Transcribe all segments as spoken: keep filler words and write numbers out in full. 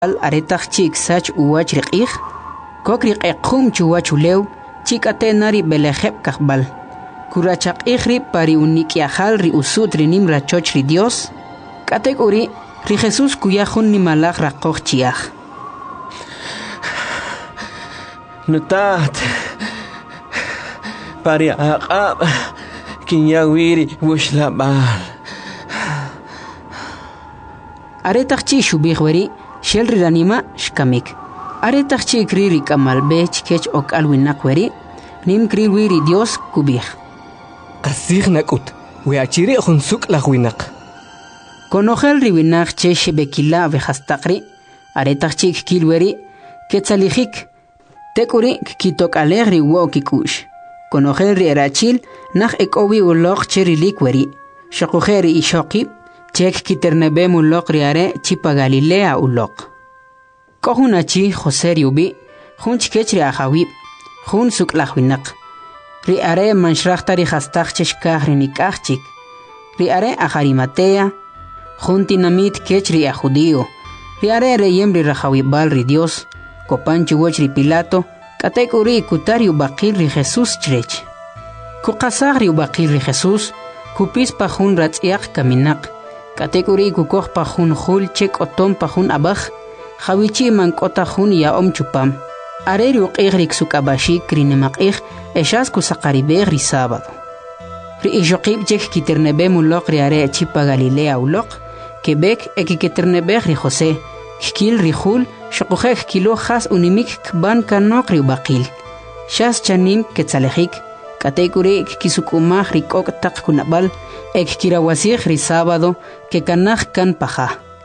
aretaj chik sach uwach riq'ij kok riq'eqjum chuwach ulew chik'atena ri belejeb kajb'al kurachaq'ij ri pari unik'yajal ri usut ri nim rachoch ri Dios k'atek uri ri Jesús kuya jun nimalaj raqoj chiyaj Nutat pari aq'ab kinyawiri wuxlab'al aretaj chi xub'ij weri xel ri ranima xkamik aretaj chi kri ri k'amalb'e chikech ok'al winaq weri nim kri wi ri Dios kub'ij qasij nak'ut we achiri jun suk' laj winaq konojel ri winaq che xeb'ekila' vejastaq ri aretaj chi kil weri ketzalijik tek'uri kitok'alej ri wo' kik'u'x konojel ri erachil naj ek'owi uloq che rilik weri xoqojel ri ixoqib' chek kiternebem uloq ri are chipa Galilea uloq k'o jun achi José ri ub'i jun chikech ri ajawib' jun suk' laj winaq ri are manxraj ta ri jastaq che xkaj ri nik'aj chik ri are aj Arimatea jun tinamit kech ri aj judío ri are reyem ri rajawib'al ri Dios kopan chiwoch ri Pilato k'atek uri kutar ri ub'aqil ri Jesús chirech kuqasaj ri ub'aqil ri Jesús kupis pa jun ratz'yaq kaminaq k'atek uri kukoj pa jun jul che k'oton pa jun ab'aj jawichi man k'ota jun ya'om chupam are ri uq'ij ri ksuk'ab'axik ri nemaq'ij exas kusaqarib'ej ri sábado ri ixoqib' chek kiterneb'em uloq ri are chipa Galilea uloq keb'ek e kikiterneb'ej ri José kikil ri jul xoqojej kilo jas unimik kb'an kanoq ri ub'aqil xas chanim ketzalejik k'atek uri kisuk'umaj ri k'ok' taq kunab'al e kirawasij ri sábado kekanaj kan paja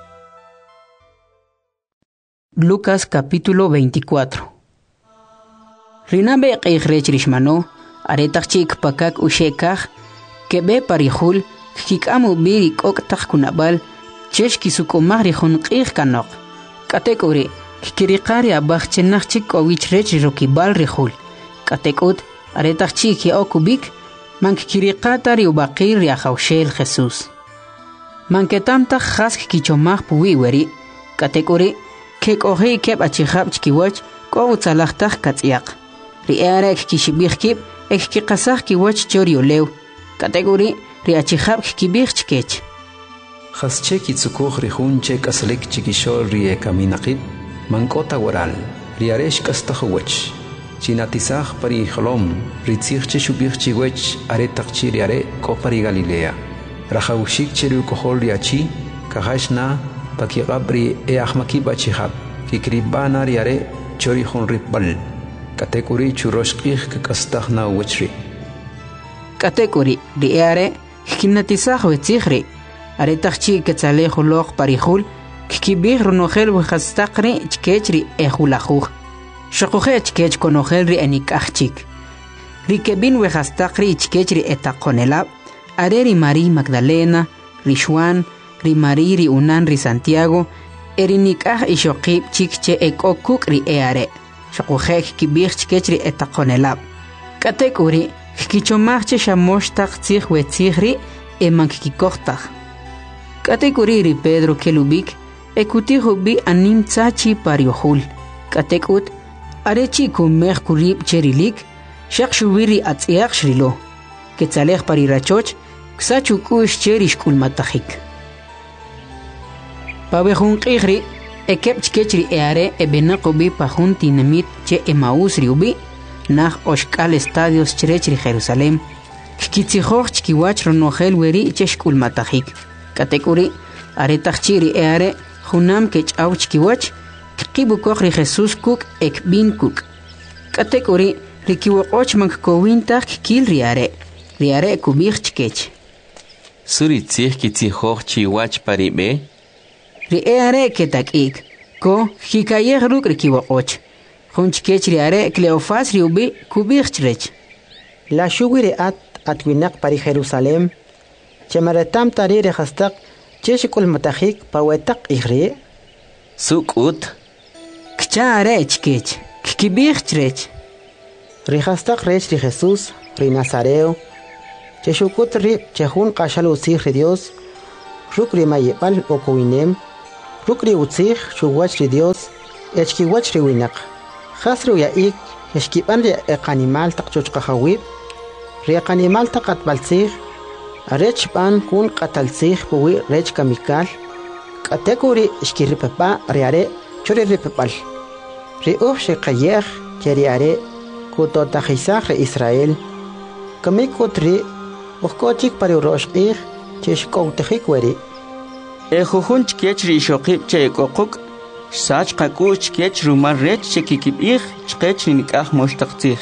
Lucas capítulo veinticuatro Rinabe q'ij rech rixmano aretaj chik pakak uxekaj keb'e parijul kik'am ub'i ri k'ok' taq kunab'al chex kisuk'umaj ri jun q'ij kanoq k'atek uri kikiriqaj ri ab'aj che naj chik k'owich rech ri rokib'al ri jul k'atek ut aretaj chi ki'ok ub'ik man kikiriqata ri ub'aqil ri ajawxel Jesús man ketamtaj jas kichomaj puwi weri k'atek uri kek'oji' keb' achijab' chkiwach k'o utzalaj taj katz'yaq ri e are kixib'ij kib' e kiqasaj kiwach chor yolew k'atek uri ri achijab' kib'ij chkech jas che kitzukuj ri jun che k'aslik chikixol ri ekaminaqib man k'ota waral ri are xk'astaj uwach chinatisaj pari jolom ri tzij che xub'ij chiwech aretaj chi ri are k'o pari Galilea rajawxik che ri ukojol ri achi kajaxna pakiq'ab' ri e ajmakib' achijab' kikrib'ana ri are chori jun rib'b'al k'atek uri churox q'ij kak'astaj na uwach ri k'atek uri ri e are kinatisaj wetzij ri aretaj chi ketzalej uloq parijul kikib'ij runojel wejastaq ri chkech ri e julajuj xoqojej chkech konojel ri e nik'aj chik ri keb'in wejastaq ri chkech ri e taqonelab' are ri Mari Magdalena ri Xuan ri Mari ri unan ri Santiago e ri nik'aj ixoqib' chik che e k'o kuk' ri e are xoqojej kib'ij chkech ri e taqonelab' k'atek uri kichomaj che xamox taq tzij wetzij ri e man kikojtaj k'atek uri ri Pedro kel ub'ik e kutij ub'i anim tza chi pariojul k'atek ut are chi kumej kurib' che rilik xaq xub'i ri atz'yaq xrilo ketzalej pari rachoch ksach uk'u'x che ri xk'ulmatajik pawe jun q'ij ri e keb' chkech ri e are e b'enaq ub'i pa jun tinamit che Emaús ri ub'i naj oxk'al estadios chirech ri Jerusalén kikitzijoj chkiwach ronojel weri che xk'ulmatajik k'atek uri aretaj chi ri e are junam kech'aw chkiwach kqib'ukoj ri Jesús kuk' e kb'in kuk' k'atek uri ri kiwoq'och man kkowin taj kikil ri are ri are kub'ij chkech Suri tzij kitzijoj chiwach parib'e ri e are ketak'ik ko kikayej ruk' ri kiwoq'och jun chkech ri are Cleofás ri ub'i kub'ij chirech la xuwi ri at atwinaq pari Jerusalén chemaretam tari ri jastaq che xik'ulmatajik pawetaq q'ij ri suk'ut kcha are chkech kikib'ij chirech ri jastaq rech ri Jesús ri Nazareo che xukut rib che jun q'axal utzij ri Dios ruk' ri mayib'al okowinem rukri utzig shuwach ri Dios echkiwach ri winaq khasru ya ik eshkiban ri animal taqchuch qahawib ri animal taqat balzig arech ban kun qatalzig puwi rech kamikal qatekuri eshkiripapa riare churi ripapal ri uh shiqayeh cheriare kuto tahisag ri Israel kamikutri ukochik pari roshqih cheshkowtejik weri Ejujun chkech ri shoqib che kokuk sach qakuch chkech rumar rech chekikibih chkech nikah moshtaqtih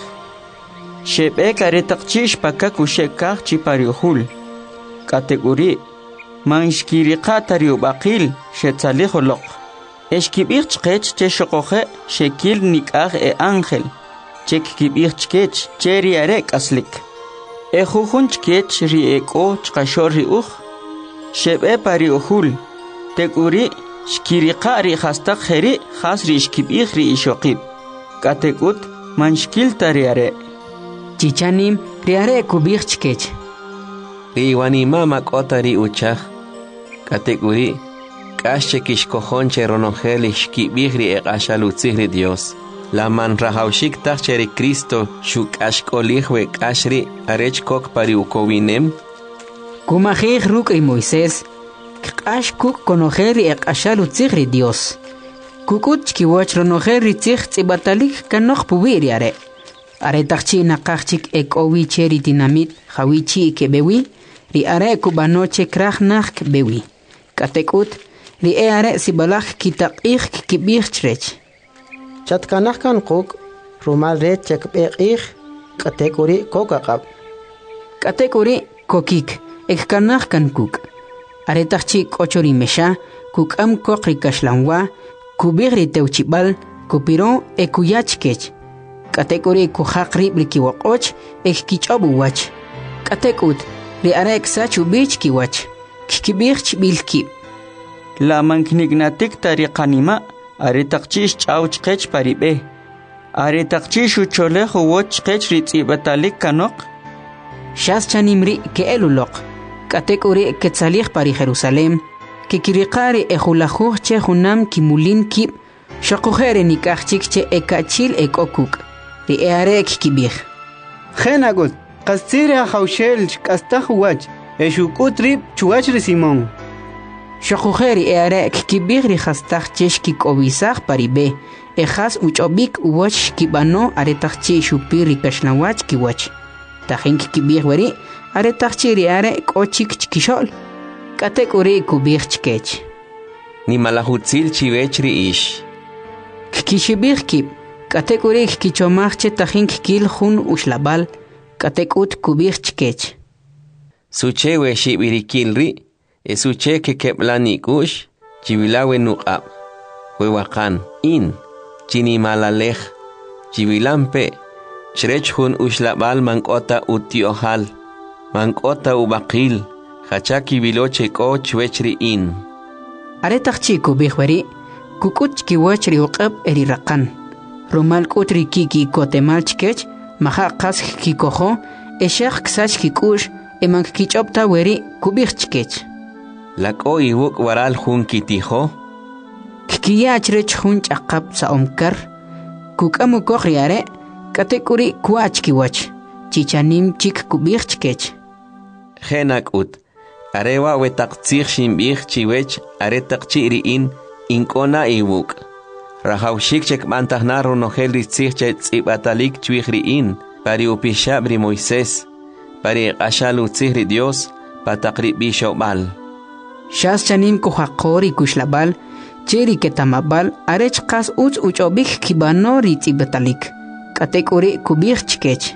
shebe karetaqchish pakaku shekah chipariuhul kategori manshkiri qatariu baqil shetsaliholoq eshkibih chkech che shoqoje shekil nikah e ángel chekikibih chkech cheri arek aslik Ejujun chkech ri eko chqashor ri uj shebe pari uhul tekuri shkiriqa ri khastaq kheri khas ri shkibih ri ishoqib katekut manshkil tariare chichanim riare kubih chkech ri wanima makota ri uchaj katekuri kashche kishkojonche ronojeli shkibih ri eqashalutzih ri Dios la man rahawshik tachche ri Cristo shuk ashkolihwe kashri arech kok pari ukowinem Kumajej ruk y Moisés, k'ash kuk konojer y aqashal utzig ri Dios. Kukut chkiwach ronojer ri tzig tzibatalik kanoj pubir yare. Are tachchi naqachik ek owi cheri dinamit hawichi ke bewi, ri are kubanoche krach nach bewi. Katekut, ri e are sibalach kitaqih kibih chrech. Chatkanach kan kuk, rumal rech chekbeh katekuri kokaqab. Katekuri kokik. Ek kanach kan kuk. Aretachchi kochori mesha, kuk am kokri kashlanwa, kubigri teuchibal, kupiron ekuyach kech. Katekuri kuhakri brikiwakoch, ek kichobu wach. Katekut, ri arek sachu bich kiwach, kikibich bilki. La manknignatik tariqanima, aretachchish chauch kech paribe. Aretachchish ucholejo woch kech ritzibatalik kanok. Shas chanimri ke eluloq. Katekuri ketzalih pari Jerusalem, que kirikari ejulajuj che junam kimulin kib, shokujere nikachik che ekachil ekokuk, ri earek kibih. Genagut, kastire haushel kastahuach, eshukut rib chuach Simón. Shokujeri earek kibih ri hastach cheshki obisach paribe, ejas uchobik uwach kibano aretachchi shupiri kashnawach kiwach. Tajink kibih weri, are tachiri are kochik chkishol. Katekuri kubih chkech. Ni malahutzil chivechri ish. Kikishibih kib. Katekuri kichomachche tajink kil hun ushlabal. Katekut kubih chkech. Suche we shibirikilri. E suche ke keplani kush. Chivilawe nuqab. We wakan in. Chini malalej. Chivilampe. Shrech hun ushlabal mankota utiohal. Mankota ubaqil, hachaki biloche ko chwechri in. Aretachchi kubihweri, kukuch kiwachri uqab eri raqan. Romal kutri kiki kotemal chkech, maha qas kikojo, eshach ksach kikush, emank kichopta weri kubih chkech. Lako iwuk waral hun kitijo? Kikiyach rech hun chaqab sa omkar, kukamu kochriare, katekuri kuach kiwach, chichanim chik kubih chkech. Genak ut, arewa wetaktsich shimbich chiwech, aretakchi riin, inkona iwuk. Rahawshik chek mantahna ronogel ritzich chet zibatalik chwich riin, pari upishabri Moisés, pari ashalu tzihri Dios, patakri bishobal. Shas chanim kuhakori kushlabal, cheri ketamabal, arech kas uch uchobik kibano ritzibetalik. Katekuri kubih chkech.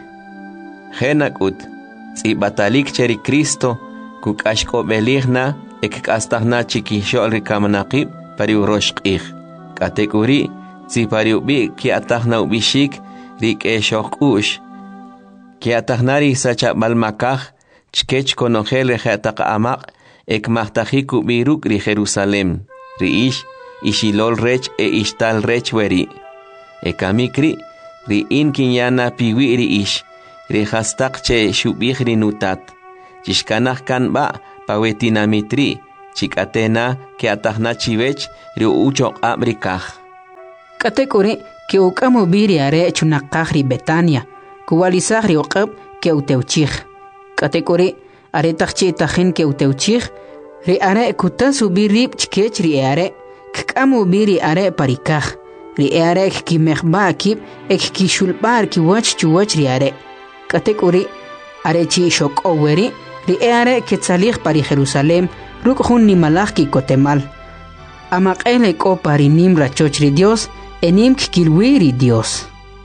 Genak ut. Zibatalik cheri Cristo, kuk ashko beligna, ek kastahna chikishol rikamanaqib, pariu roshqih. Katekuri, zi pariu bi ki atahna ubishik, rik eshok ush. Ki atahnari sacha balmakaj, chkech konogel rejatak amaq, ek mahtajiku biruk ri Jerusalem. Riish, ishilol rech e ishtal rech weri. Ekamikri, ri in kinyana piwi riish. Rehastak che shubihri nutat. Chishkanach kan ba pawetinamitri. chikatena que atajna chivech ri ucho abrikaj. Katekuri que ukamo biri are chunakajri Betania, kuwalisajri oqab que uteuchij. Katekuri are tajchi tajin que uteuchij, ri are kutasu birib chkech ri are, kamo biri are parikaj. Ri are ki mehba akib ek ki shulbar ki wach chuwach ri are. Katekuri are chi shok oweri ri are ke tsalih pari Jerusalem ruk hun ni malach ki kotemal. Amaqele ko pari nim rachoch ri Dios enim kilwiri Dios.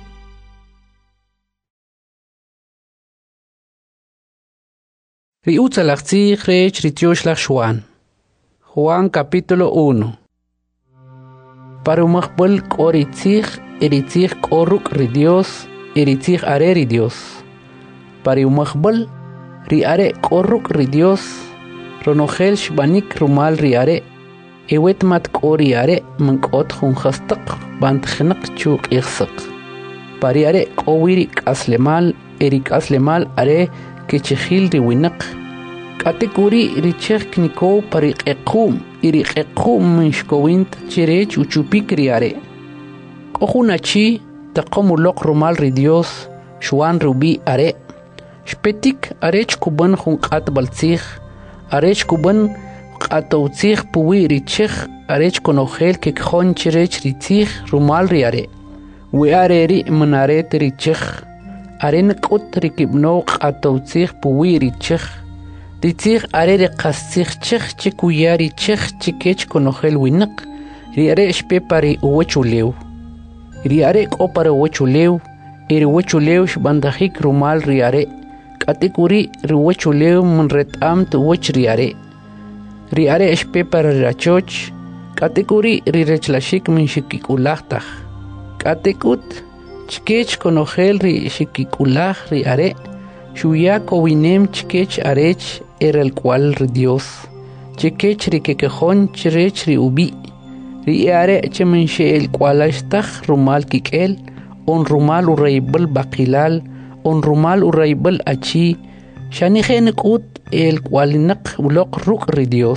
Ri utzalachzi rech ritiosh lach Juan. Juan capítulo uno. Para umachbol koritzich eritzich koruk ri Dios eritzich are ri Dios. Para umachbol ri are koruk ri Dios ronogel shbanik rumal ri are ewet mat kori are mankot hun khastaq bant khnaq chuk ikhsaq. Para are kowiri aslemal erik aslemal are kechkhil ri winaq kategori richech kniko pariq equm iri equm minshkowint chirech uchupik ri are kohunachi taqomu loq rumal ri Dios shwan rubi are shpetik arech kuban hun qat baltzig arech kuban qatowtzig puwi richech arech konogel ke khon chirech ritzig rumal ri are we are ri manaret richech aren qut rikibno qatowtzig puwi richech Ritzig are de qastig chich chikuyari chich chikech konogel winaq ri are shpepari uwachulew ri are qopara uwachulew iri uwachulew shbandajik rumal ri are katikuri ri uwachulew munretam tu uwach ri are ri are shpepara rachoch katikuri ri rechlashik min shikikulahtaj katikut chikech konogel ri shikikulah ri are Shuya kowinem chikech arech era el cual Dios. Chikech ri kekejon chirech ri ubi. Ri are chemenshe el cual ashtach rumal kikel, on rumal uraibel bakilal, on rumal uraibel achi, shanigen kut el cual nak ulok ruk ri Dios.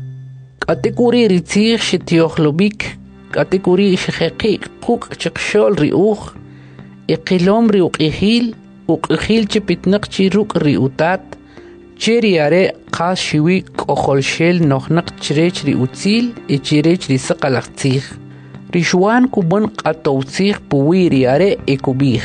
Kategori ritzir shitiohlobik, kategori shekeki kuk chikshol ri uch, eqilom ri uqihil, uqihil chipitnaq chiruk ri utat chiri are qas shiwi qoholshel nohnaq chirech ri utzil e chirech ri saqalaqtzig ri shwan kuban qatowtzig puwi ri are e kubig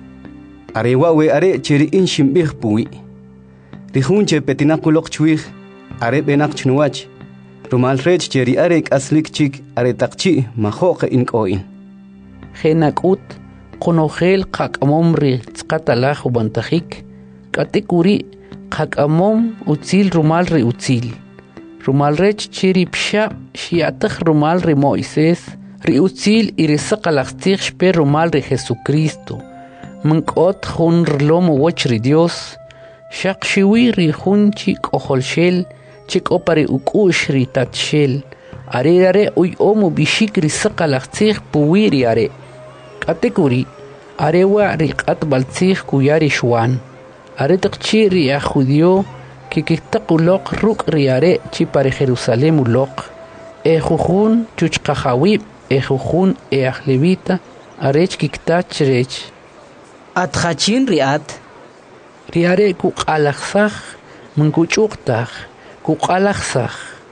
are wawe are chiri in shimbig puwi ri hunche petinaquloq chwig are benaq chnuwach rumal rech chiri are aslik chik are taqchi majoq in qoin khenakut konogel qakamom ri tsqatalaj ubantajik katikuri qakamom utzil rumal ri utzil rumal rech chiri psha shiataj rumal ri Moisés ri utzil iri saqalaqtzig shpe rumal ri Jesucristo mankot jun rlom wach ri Dios shaqshiwi ri jun chik oholshel chik opari ukush ri tatshel are are uy omu bishik ri saqalaqtzig puwi ri are Kategori arewa riqat baltzig kuyari shwan are taqchi ri a judio que kitaquloq ruk ri are chi pare Jerusalem uloq e jujun chuchqajawib e jujun e ahlevita arech kiktach rech Atjachin riat ri are ku qalaxsaj man kuchuqtaj ku qalaxsaj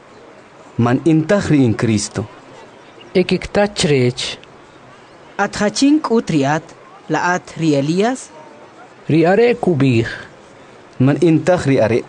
man intaj ri in Cristo e kiktach rech Atjachin kutriat laat ri Elías ri are kubig man intaj ri are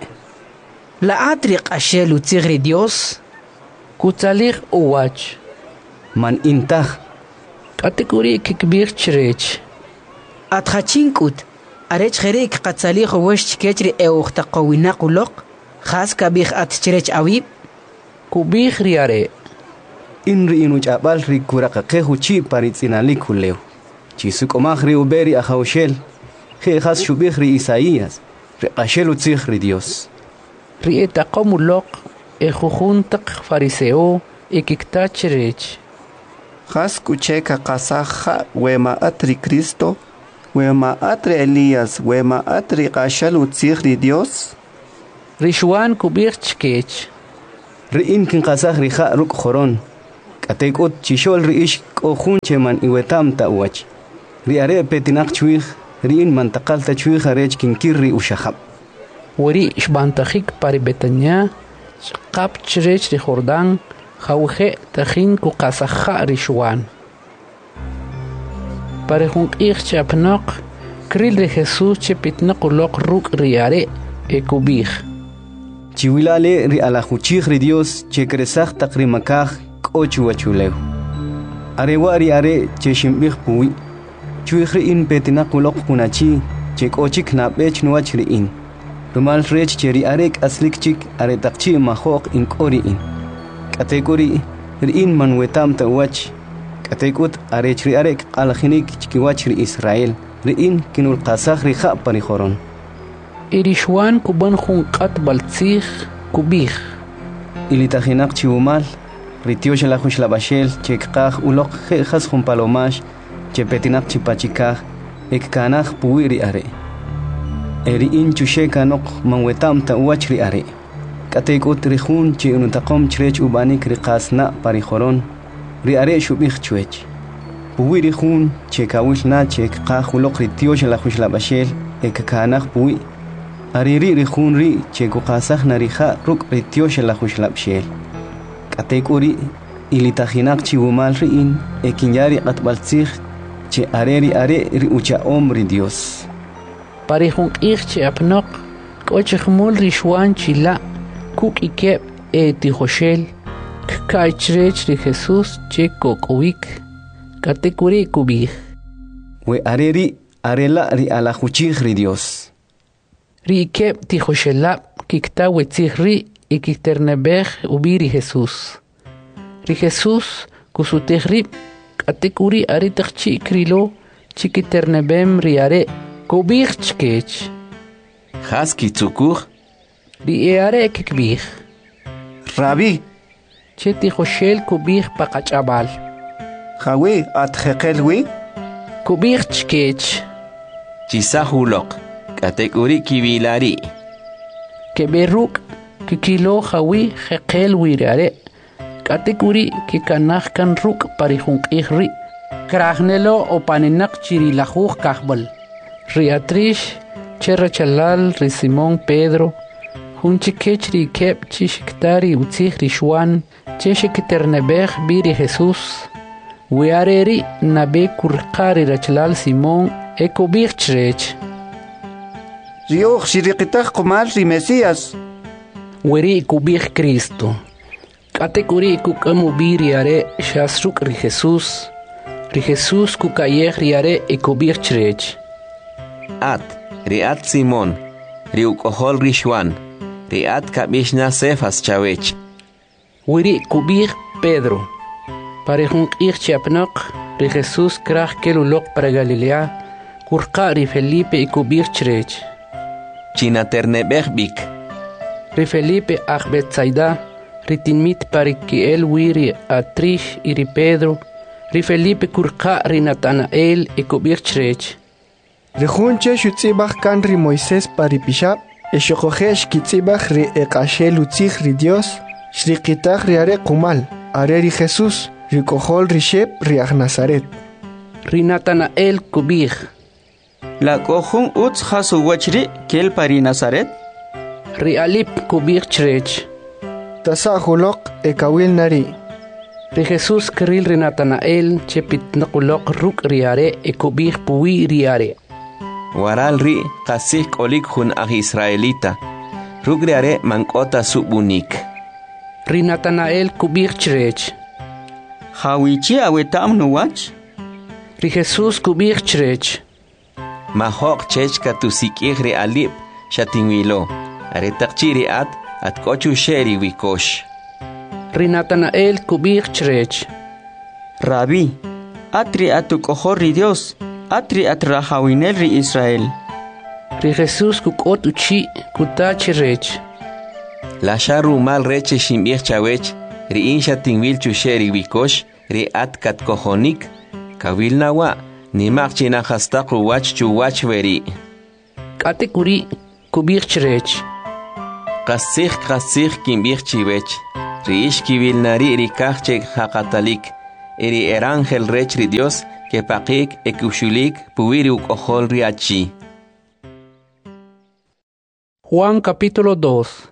laat ri qashel utzig ri Dios kutzalig uwach man intaj kategori kikbir chrech Atjachin kut arech kherek qatzalig wash chkechri e ukhta qawina quloq khas kabig at chrech awib kubig ri are inri inu chabal ri kuraqa qehu chi paritzinalik huleu chi sukomaj ri uberi ajaushel je khas shubig ri Isaías ri qashel utzig ri Dios ri etaqomuloq e jujun taq fariseo e kiktach rech khas kucheka qasaja wema atri Cristo wema atri Elías wema atri qashel utzig ri Dios ri shwan kubig chkech ri'in kinqasaj rija ruk' joron k'atek'ut chixol ri'ix k'ojun cheman iwetam ta'wach ri'are petinaq chwij ri'in mantaqal ta chwij arech kinkir ri uxajab wari xbantajik pari Betania qap chrech ri Jordán jawje tajin ku qasaja ri Xuan pare junq'ij chapnoq kril ri Jesús chepitnaq uloq ruk' ri'are e kubij chiwilale ri alajuchij ri Dios che kresaj taq ri makaj k'ochu wachulew arewa ri'are che ximb'ij puwi chwij ri'in petinaq uloq kunachi che k'ochik nab'ech nuwach ri'in rumal rech che ri'are k'aslik chik are taqchi majoq ink'o ri'in k'atek'u ri ri'in manwetam ta'wach k'atek'ut arech ri'are k'q'alajinik chkiwach ri Israel ri'in kinulqasaj rija pari joron iri Xuan kuban junq'at baltzij kubij ilitajinaq chiwumal ritiox lajux labaxel che kqaj uloq je'jas jun palomax che petinaq chipachikaj ekkanaj puwi ri'are eri'in chuxe kanoq manwetam ta'wach ri'are k'atek'ut rijun che unutaqom chrech ub'anik riqasna' pari joron ri'are xub'ij chwech puwi rijun che kawil na che kqaj uloq ritiox lajux labaxel ekkanaj puwi ariri rijun ri che kuqasaj narija ruk' ritiox lajux labxel k'atek'u ri ilitajinaq chiwumal ri'in ekinyari q'atb'altzij che are ri'are ri ucha'om ri Dios pari junq'ij che apnoq k'ochijmul ri Xuan chila' kuk'ikeb' e tijoxel kka'chrech ri Jesús che kok'owik k'atek'u ri kubij we are ri arela ri alajuchij ri Dios ri ikeb' tijoxelab' kikta wetzij ri y kikternebej ubi ri Jesús ri Jesús kusutej rib' k'atek'u ri are taqchi' krilo chikiternebem ri are kubij chkech jas kitzukuj ri e are kikbij Rabí che tijoxel kubij paqach'ab'al jawi atjeqelwi kubij chkech chisaj uloq k'atek'u ri kibilari keberuk kikilo jawi jeqel wirare k'atek'u ri kikanaj kan ruk' pari junq'ij ri krajnelo o paninaq chirilajuj kajb'al ri atrix che rachalal ri Simón Pedro jun chikech ri ikeb' chi xiktari utzij ri Xuan che xikiternebej bi ri Jesús wi are ri nabe kurqa ri rachalal Simón e kubij chrech Riox xiriqitaj qumal ri Mesías weri kubij Cristo k'atek'u ri kuk'am ubi ri are xas ruk' ri Jesús ri Jesús kuk'ayej ri are e kubij chrech at ri'at Simón ri uk'ojol ri Xuan ri'at kab'ixna Cefas chawech weri kubij Pedro pari junq'ij chapnoq ri Jesús kraj kel uloq para Galilea kurqa ri Felipe e kubij chrech chinaternebej b'ik ri Felipe aj Betsaida ri tinmit pari ki'el wi ri atrix y ri Pedro ri Felipe kurqa ri Natanael e kubij chrech Rijun che xutzibaj kan ri Moisés pari pixab e xoqoje xkitzibaj ri eqaxel utzij ri Dios xriqitaj ri are qumal are ri Jesús ri kojol ri xeb ri aj Nazaret ri Natanael kubij la kojun utz jasu wachri kel pari Nazaret ri Alip kubij chrech tasa juloq e kawil nari ri Jesús kril ri Natanael che pitnaquloq ruk' ri are e kubij puwi ri are waral ri qasij k'olik jun aj israelita ruk' ri are mank'ota sub'unik ri Natanael kubij chrech jawichi awetam nuwach ri Jesús kubij chrech majoq chech katusik'ij ri Alip xatinwilo are taqchi ri'at at k'ochu xeri wikox ri Natanael kubij chrech Rabí atri atuk'ojol ri Dios atri atrajawinel ri Israel ri Jesús kuk'ot uchi kuta chrech la sharumal reche ximb'ij chawech ri'in xatinwil chuxeri wikox ri'at katkojonik kawil nawa nimaq chinajastaq ruwach chuwach weri k'atek'u ri kubij chrech qasij qasij kimb'ij chiwech Riishkibil nari rikachek hakatalik. Eri erangel rech ri Dios que pakik ekushulik puwiri ukohol riachi. Juan capítulo dos.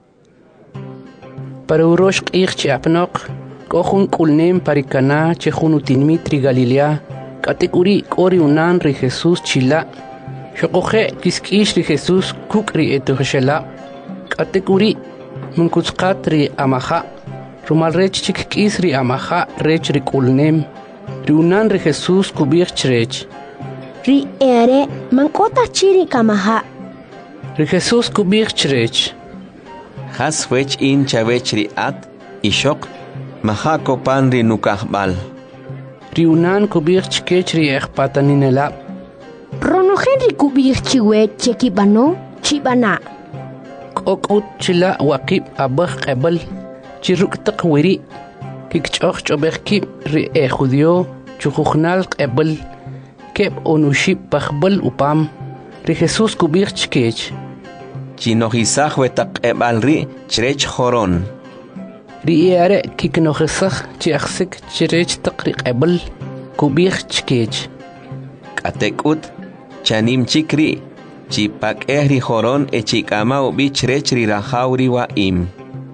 Para urosh q'ich chiapnok, kohun kulnem parikana chehunutin mitri Galilea, katekuri kori unan ri Jesús chila, shokoje kiskish ri Jesús kukri etuhshela, katekuri munkutskat ri amaha, rumal rech chikkis ri amaha rech ri kulnem, ri unan ri Jesús kubir chrech. Ri ere mankota chiri kamaha. Ri Jesús kubir chrech. Has wech in chavech ri at, ishok, maha kopan ri nukahbal. Ri unan kubir chkech ri ekpataninela. Rono Henry kubir chiwe chekibano chibana. Kokut chila wakib abah qebel. Chiruk taqwiri. Kikchoch chobekib ri e judio. Chukukhnal qebel. Keb onushib pachbel upam. Ri Jesús kubir chkech. Chinohisaj wetak ebalri chrech joron. Ri ere kiknohisaj chiaxik chrech taqri qebel. Kubir chkech. Katekut chanim chikri. Chipak ehri joron e chikama ubi chrech ri rajauri wa im.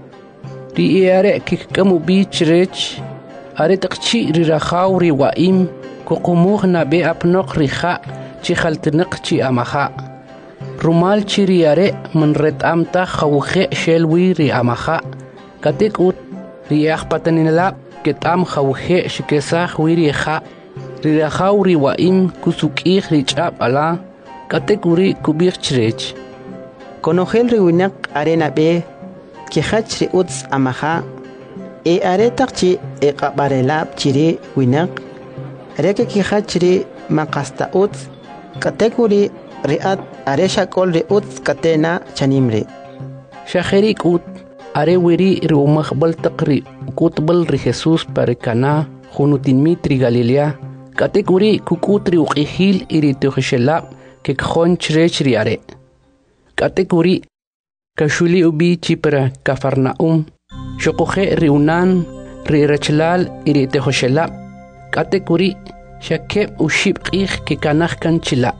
Ri ere kikamu bi chrech. Are taqchi ri rajauri wa im. Kukumuh na be apnok riha. Chichaltinak chi amaha. Rumal chiriare man ret amta khawkhe shelwi ri amaha. Katik ut riach pataninala ketam khawkhe shikesah wiri kha. Ri rahauri wa im kusukih ri chap ala. Katik uri kubir chrech. Konogel ri winak arena be kihach ri uts amaha. E are takchi e qabarelab chiri winak. Reke kihach ri makasta uts. Kategori riat aresha kol riut katena chanimri. Shaheri kut are wiri rumah bal takri kutbal ri Jesús parikana hunutin mitri Galilea. Kategori kukutri uqihil iri tuhshelab ke khon chrech ri are. Kategori kashuli ubi chipra Kafarnaum. Shokohe riunan ri rachlal iri tuhshelab. Kategori shakeb ushib qih ke kanach kan chila.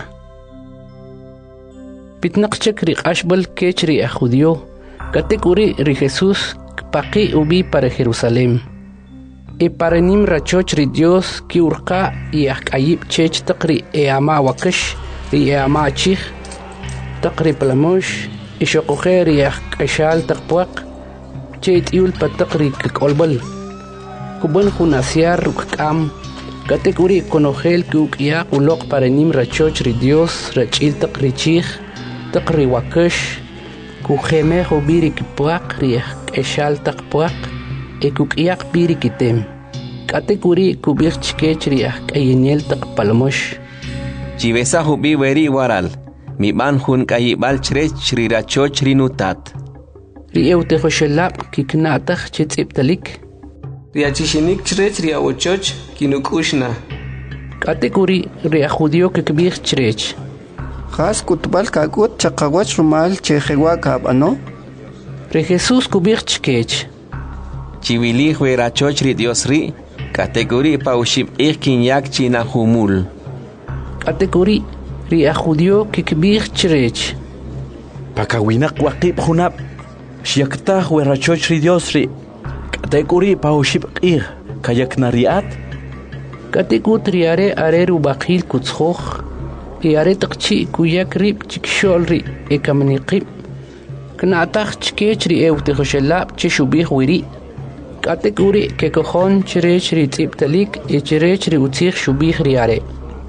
Pitnaqchek ri qashbal kech ri judio. Katekuri ri Jesús paqi ubi para Jerusalén. E para nim rachoch ri Dios ki urqa y akayib chech taqri e ama wakash ri e ama chih. Taqri palamosh e shokohe ri akashal taqpuaq. Chet iul pataqri kakolbal. Kuban hunasiar rukam. Kategori konogel kuk ya ulok para nim rachoch ri Dios rachil taqri chih taqri wakash kujeme hobiri kipuaq ri eshal taqpuaq e kuk yak biri kitem. Kategori kubir chkech ri ayeniel taqpalmosh. Chivesa hubi weri waral. Mi ban hun kayibal chrech ri rachoch ri nutat. Ri eute hoshelab kiknatach chitziptalik. Riachishinik chrech ri awochoch kinukushna. Kategori ri judio kikbir chrech. Khas kutbal kakut chaqawach rumal chejewa kabano. Ri Jesús kubir chkech. Chiwili rachoch ri Dios ri. Kategori paushib ikin yak china humul. Kategori ri judio kikbir chrech. Pakawinak waqib hunab. Shiaktah we rachoch ri Dios ri. Kategori paushib qih kayak nariat. Kategut riare areru bakhil kutskhokh. E are taqchi kuyak rib chikshol ri e kamniqib. Knatach chkech ri eute khoshelab chishubih wiri. Kategori ke kokhon chrech ri tsiptalik e chrech ri utzikh shubih riare.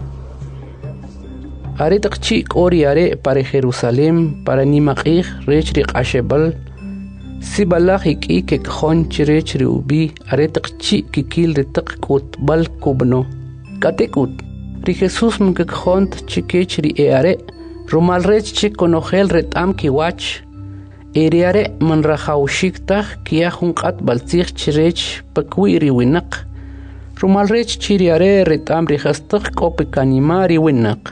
Are taqchi kori are para Jerusalem para nimaqih rech ri qashebal. Si balak iki ke khon chrech ri ubi are taqchi kikil ri taq kutbal kubno. Katekut ri Jesús mke khont chikech ri eare rumal rech chik konogel retam ki wach eriare man rahaushikta kia hunqat baltzich chrech pakwi ri winaq rumal rech chiriare retam ri khastaq kopekanima ri winaq.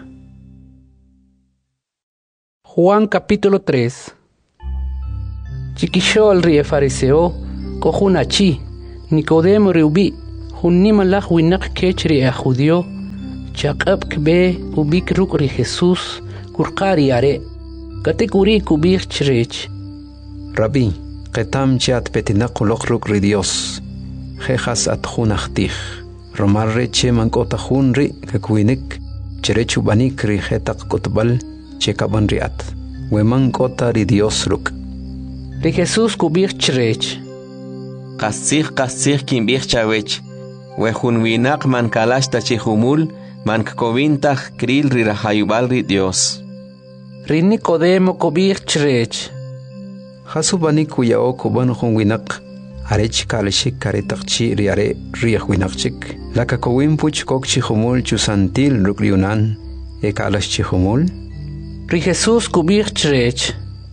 Juan capítulo tres. Chiquishol ri fariseo Cojunachi, Nicodemo Riubi, Junimalach winak kechri a judío, Chakab kbe ubik rukri Jesús, Kurkari are, Katekuri kubir chrech. Rabbi, Ketam chat petinakulok rukri Dios, Jejas at junachtich, Romarre che mankota junri, Kekwinik, Cherechubanik ri jetak kotbal, Chekaban riat, Wemankota ri Dios ruk. Ri Jesús kubir chrech. Kasich kasich kimbir chawech. Wejun winak man kalash tachihumul, man kovintach kril ri rahayubal ri Dios. Ri Nicodemo kubir chrech. Hasubani kuyao kuban hun winak, arech kalashik karetakchi riare riach winakchik, laka kowin puch kokchi humul chusantil rukliunan, e kalash chihumul. Ri Jesús kubir chrech.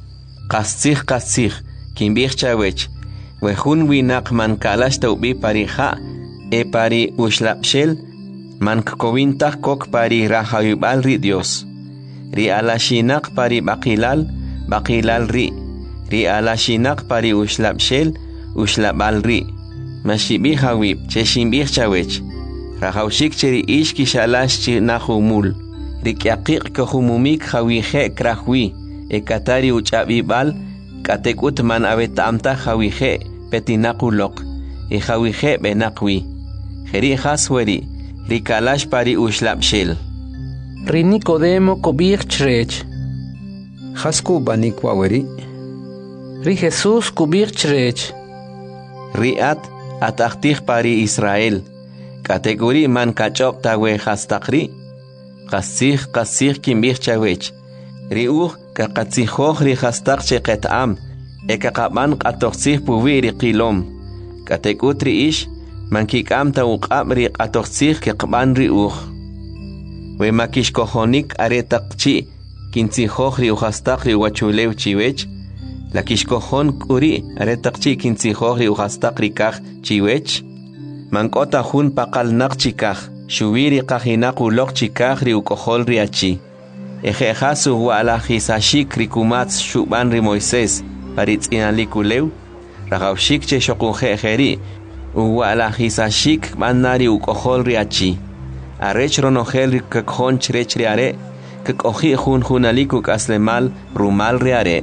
Kasich kasich kimbir chawech. Wejun winak man kalash taubi parija, e pari ushlapshel, man kovintach kok pari rahayubal ri Dios. Ri alashinak pari bakilal, bakilal ri. Ri alashinak pari ushlapshel, ushlabal ri. Mashibi hawib, cheshimbir chawech. Rahaushik cheri ishki shalash chi nahumul. Ri kyaqik kohumumik hawihe krahwi. E katari uchabibal, katekut man abetamta hawihe, petinakulok. E hawihe benakwi. Jeri hasweri, ri kalash pari ushlapshel. Ri Nicodemo kubir chrech. Hasku banik waweri. Ri Jesús kubir chrech. Riat atachtich pari Israel. Kategori man kachop tawe hastakri. Kasich kasich kimbir chawech. Riuch kakatsihoch ri hastak cheketam. Ekakaban katoksich puwi ri qilom. Katekutri ish. Man kikam ta uqab ri qatoksich kekban riuch. We makish kohonik aretakchi. Kintsihoch ri uhastak ri wachulew chiwech. La kishkohon kuri aretakchi kintsihoch ri uhastak ri kach chiwech. Mankota hun pakal nak chikach. Shubiri kahinak ulok chikach ri ukohol ri achi. Ejejasu wala hisashik ri kumats shuban ri Moises. Paritz inalikulew. Ragawshik che shokunje ejeri. Uwala hisashik manari ukohol ri achi. Arech ronogel ri kakhon chrech ri are. Kakohi hun hunaliku kaslemal rumal ri are.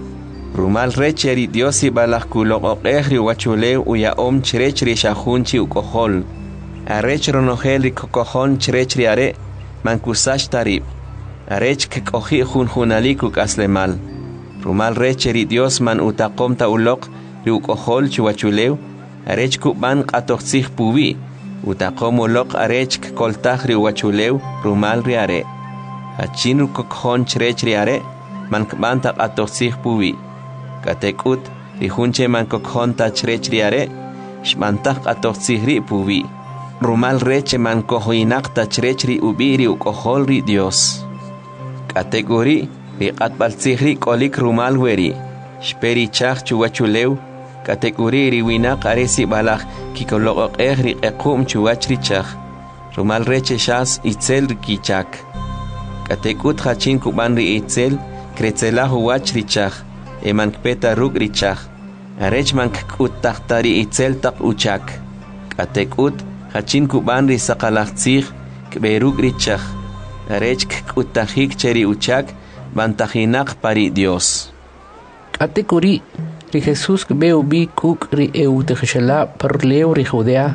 Rumal recheri Diosi balak kulok okehri wachulew uya om chrech ri shahunchi ukohol. Arech ronogel ri kakohon chrech ri are. Mankusash tarib. Arech kakohi hun hunaliku kaslemal. Rumal recheri Dios man utakom ta ulok ri ukohol chuwachulew. Arech kuban katoksich puwi. Utakom ulok arech koltach ri wachulew rumal ri are. Achin rukokhon chrech ri are. Man kban ta katoksich puwi. Katekut ri hunche man kokhon ta chrech ri are. Shmantach katoksich ri puwi. Rumal reche man kohoinak ta chrech ri ubi ri ukohol ri Dios. Kategori ri katbalsich ri kolik rumal weri. Shperi chach chuwachulew. Kategori ri winak aresi balach kikolok eh ri ekum chuwach ri chach. Rumal reche shas itzel ri kichak. Katekut hachin kuban ri itzel kretzelah huwach ri chach. Eman kpeta ruk ri chach. Arech man kut tachtari itzel tak uchak. Katekut hachin kuban ri sakalach tzich kberuk ri chach. Arech kut tahik cheri uchak bantahinak pari Dios. Kategori ri Jesús kbeu bi kuk ri eutechela perleu ri Judea.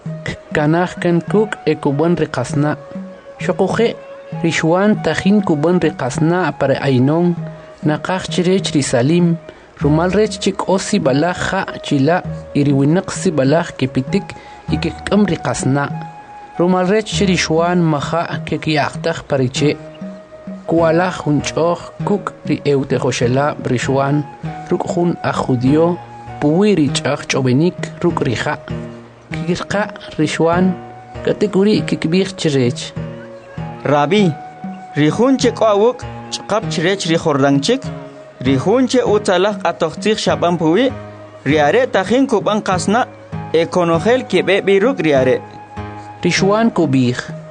Kanach kan kuk e kuban ri kasna. Shokuche ri Juan tahin kuban ri kasna para ainon. Nakach chirech ri Salim. Rumal rech chik osi balach ha chila iri winak si balach kepitik ikekam ri kasna. Rumal rech ri Juan maha kekiachtach pariche. Kualach hunchoch kuk ri eutechoshela ri Juan. Ruk hun a judío puwiri chach chobenik ruk riha. Kikirqa Rishwan kategori kikbir chirech. Rabbi, rihunche kwawuk chqab chirech rihordangchik. Rihunche utalak atochtich shaban puwi. Riare tahin kuban kasna ekonogel kebe biruk riare. Rishwan kubir.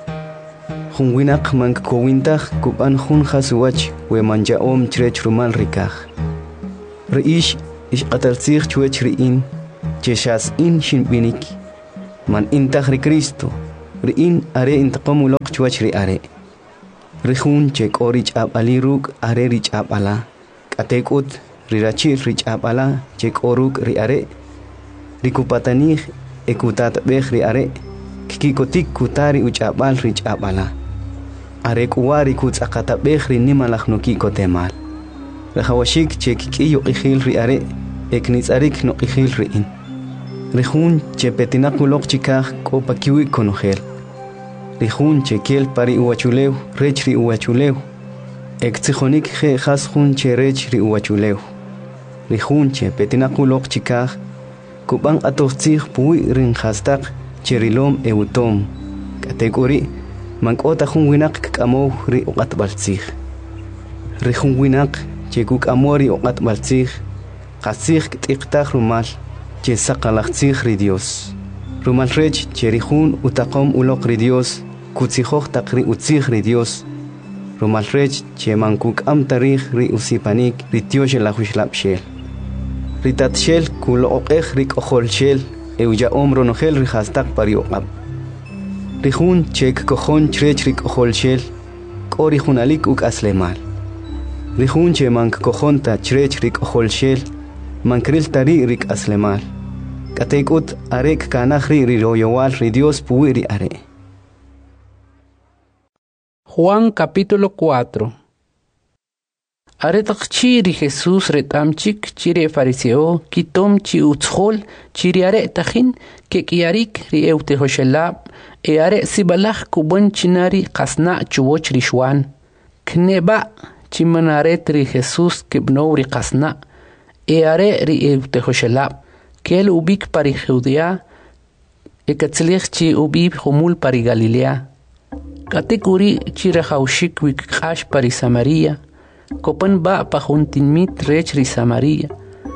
Hun winak man kowintach kuban hun khaswach we manja om chirech rumal rikach. Reish ish qatartsich chuech riin cheshas in shimbinik man intahri Cristo ri in are intaqomulok chwach ri are rihun che qorich abaliruk are rich abala katekut rirachil rich abala che qoruk ri are rikupatanij ekutat beh ri are kikotik kutari uchabal rich abala are kuwari kutsaqata beh ri nimalakh no kikotemal rahawashik che kiyo ikhil ri are eknitsarik no ikhil ri in rihun che petinakulok chikaj ko pakiwi konogel rihun che kel pari uachulew rech ri uachulew ektsijonik je khashun che rech ri uachulew rihun che petinakulok chikaj kubang atoxtzig pui rin khastaq cherilom eutom kategori mankota jun winak kamo ri uqatbaltzig rihun winak che kuk amori uqatbaltzig qasig tiqtaj rumal che saqalaqtzig ri Dios rumal rech cherihun utaqom uloq ri Dios kutzijoj taqri utzig ri Dios rumal rech che mankuk am tarij ri usipanik ri tiosh la hushlapshel ritatshel kulo oqej rik ojolshel euja omro nogel ri hastaq parioqab rihun chek kojon chrech rik ojolshel qori junalik uk aslemal rihun che mank kojonta chrech rik ojolshel mankril tari rik aslemal katekut arek kanahri ri royowal ri Dios puiri are. Juan capítulo cuatro. Aretaqchi ri Jesús retamchik chire fariseo kitom chi utshol chiri are tajin ke kiarik ri eute hoshelab e are sibalach kubon chinari qasna chuwoch ri shwan kneba chimanaret ri Jesús kibno ri qasna e are ri eute hoshelab kel ubik pari Judea e katzlich chi ubib humul pari Galilea katekuri chire haushik wik qash pari Samaria kopan ba pajuntin mit rech ri Samaria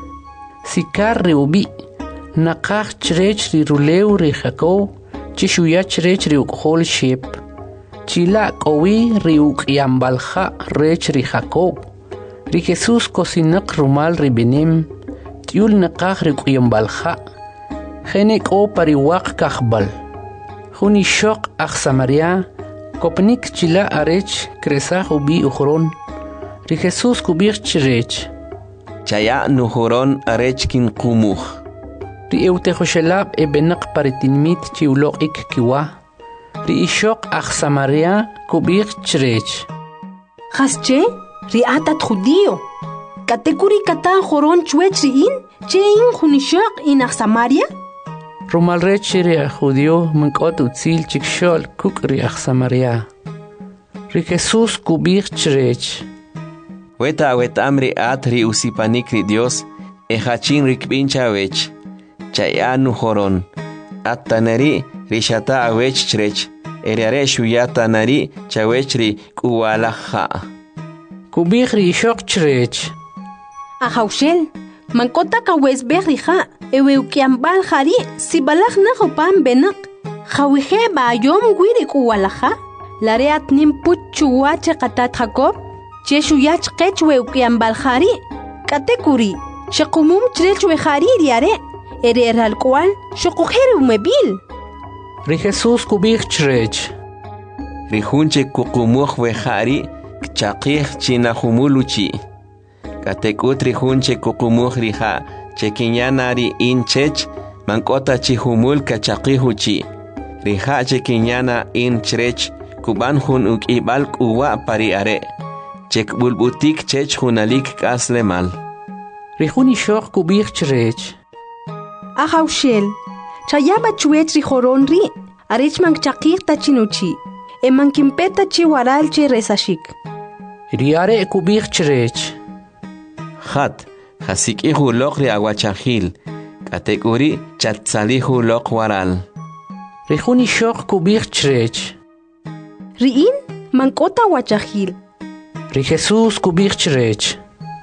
sikar ri ubi naqaj chrech ri ruleu ri Jacob chishuya chrech ri uqhol shep chila qowi ri uqyambalja rech ri Jacob ri Jesús kosinaq rumal ri benem tiul naqaj ri uqyambalja genek o pari waq kahbal juni shoq ach Samaria kopnik chila arech kresaj ubi ukhron ri Jesús kubir chrech chaya nuhuron arechkin kumuj ri eute hoshelab e benaq paritinmit chiuloq ik kiwa ri ishok ach Samaria kubir chrech Hasche ri atat judío katekuri katan joron chwech ri in che in junishok in ach Samaria rumal rech ri judío mankot utzil chikshol kuk ri ach Samaria ri Jesús kubir chrech Weta weta amri at ri usipanik ri Dios e hachin ri kbincha wech chaya nuhoron at tanari ri shata awech chrech eriare shuyata nari chawech ri kuwalaha kubir ri shok chrech Ahaushel mankota kawes berija ewe ukiambal hari sibalach na hopan benak khawije ba yom gwiri kuwalaha lareat nim puchuwa chaqatat Jacob Cheshu yach qechwe ukiambal khari katekuri shaqumum chrechwe khari riare ere eral kwal shoqojer umebil ri Jesús kubir chrech ri hunche kuqumuj we khari chaqih china humuluchi katekut ri hunche kuqumuj ri ha chekinyana ri inchech mankota chi humul kachaqihuchi ri ha chekinyana in chrech kuban hun ukibal kuwa pari are Chek bulbutik chech hunalik kasle mal. Rihuni shok kubir chrech. Ahaushel. Chayaba chuech rijoron ri. Arech mang chakir tachinuchi. E mang kimpeta chi waral che resashik. Riare kubir chrech. Khat. Hasik ihu lok ri aguachahil. Katekuri chatsalihu lok waral. Rihuni shok kubir chrech. Riin mankota wachahil. Ri Jesús kubir chrech.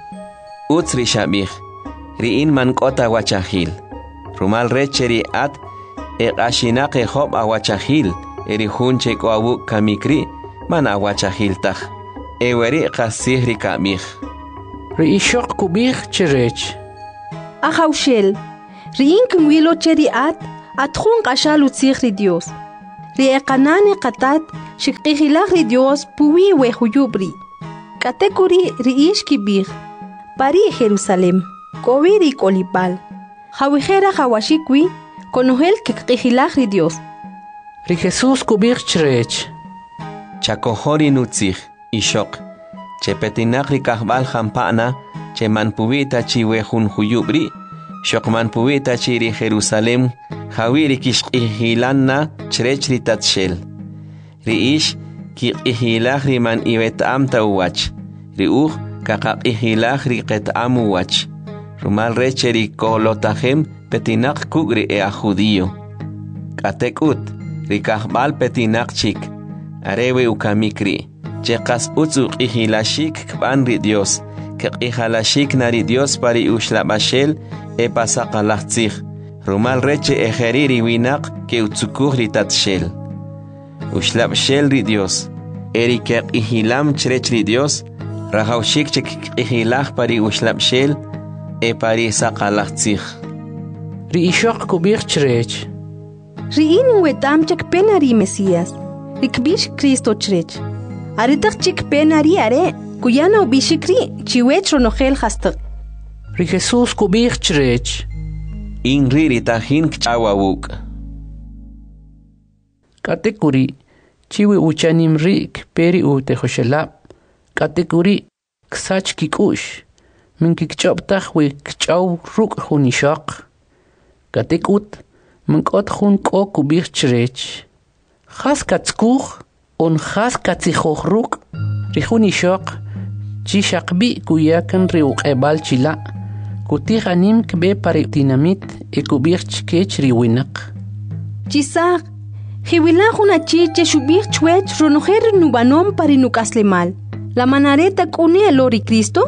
Utz ri shabich. Ri in man kota wachahil. Rumal recheri at e ashinak e hob awachahil. Eri hunche ko awu kamikri man awachahil tach. E weri qasih ri kamich. Ri ishok kubir chrech. Ahaushel. Riin kinwilo cheri at at khun qashal utzikh ri Dios. Ri eqanani qatat shikqihilak ri Dios puwi we huyubri. Katekuri ri ish kibir. Pari Jerusalem. Koviri kolipal. Jawijera jawashikwi konohel kikqihilak ri Dios. Ri Jesús kubir chrech. Chakohori nutzikh ishok. Che petinak ri kahbal jampana. Che manpuita chi wehun huyubri. Shok manpuita chi ri Jerusalem. Jawiri kishqihilanna chrech ri tatshel. Ri ish kikqihilak ri man iwet amta uwach. Ri uj kakaqihilak ri qet amu wach. Rumal recheri kolotajem petinak kugri e a judío. Katekut, rikahbal petinak chik. Arewe ukamikri. Chekas utzuk ihilashik kban ri Dios. Kek ihalashik nari Dios pari ushlabashel e pasakalachtzich. Rumal reche ejeriri winak ke utzukur ri tatshel. Ushlabshel ri Dios. Eri kek ihilam chrech ri Dios. Rahaushik chek ihilach pari ushlabshel. E pari sakalachtzich. Ri ishok kubir chrech. Ri in wetam chek penari Mesías. Ri kbish Cristo chrech. Aritak chik penari are. Kuyana ubishikri chiwech ronogel hastak. Ri Jesús kubir chrech. In riri tahin kchawawuk. Katekuri chiwi uchanim rik peri ute hoshelab. Katekuri ksach kikush. Min kikchoptach we kchaw ruk hunishak. Katekut min kot hun ko kubir chrech. Khas katskuch on khas katsichoch ruk. Rihunishak chishakbi kuyakan riuk ebal chila. Kutihanim kbe pare dinamit e kubir chkech riwinak. Chisak hiwila huna chiche shubir chwech ronoher nubanom pare nukaslemal. La manareta kuni elori Cristo?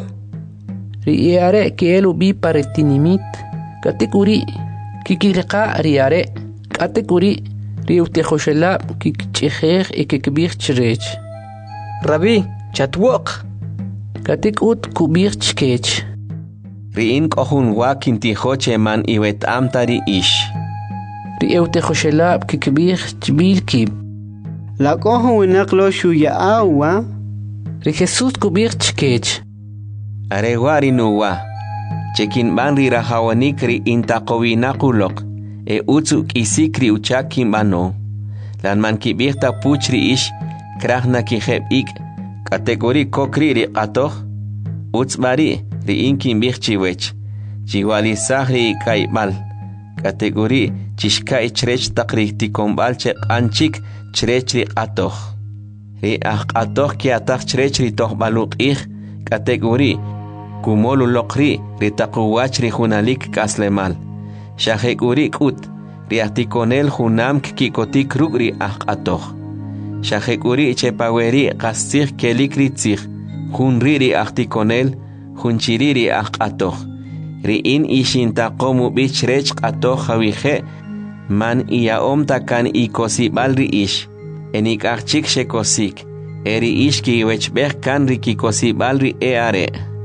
Riare que elu bi paretinimit. Katekuri kikirqa riare. Katekuri riutejoshela kikchejer e kikbir chrech. Rabbi, chatwok. Katekut kubir chkech. Riin kohun wakin tijoche man iwet amtari ish. Riutejoshela kikbir chbil kib. La kohun winaklo shuya awa. Ri Jesús kubir chkech. Arewari nuwa. Chekin banri rahawanikri intaqowinakulok. E utsu kisikri uchakin bano. Lan man kibirta puchri ish. Krahna kijeb ik. Kategori kokri ri qatoh. Utsbari ri inkin birchiwech. Chiwali sahri kaibal. Kategori chishka ichrech takri tikombal che anchik chrech ri qatoh. Ri ah qatoh ki atak chrech ri toh baluk ich. Kategori kumolu lokri ritakuwach ri hunalik kaslemal. Shahekuri kut riatikonel hunam kikotik rugri ahqatoh. Shahekuri chepaweri kastir kelikri tzir. Hunriri ahtikonel hunchiriri ahqatoh. Riin ishintaqomu bichrech qatoh hawihe man iaom takan ikosibal ri ish. Enik ahchik shekosik. Eri ish ki wechbeh kan ri kikosibal ri eare.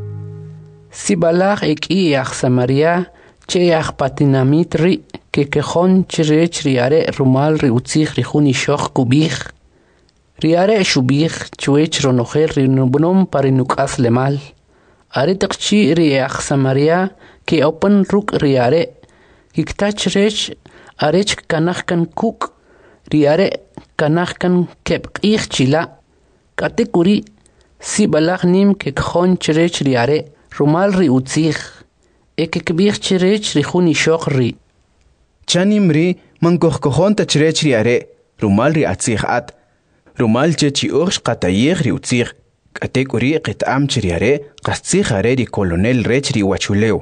Sibalach ek iach Samaria cheach patinamit ri ke kejon chrech riare rumal ri utzich ri huni shoch kubich. Riare shubich chwech ronocher ri nubnom parinukas lemal. Are takchi riach Samaria ke open ruk riare. Kikta chrech arech kanachkan kuk. Riare kanachkan kep ich chila. Katekuri sibalach nim ke kejon chrech riare. Rumal ri utzich. Eke kbich chrech ri huni shoch ri. Chanim ri man kohkohon ta chrech ri are. Rumal ri atzich at. Rumal che chi ursh qatayich ri utzich. Katek uri qit am chri are. Qastzich are ri kolonel rech ri wachuleo.